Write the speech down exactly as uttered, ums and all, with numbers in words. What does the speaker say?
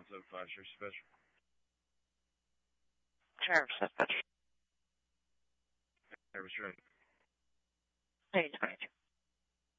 one seven five, Sheriff Special. Sheriff Special. Sheriff Straight. Hey, twenty-two.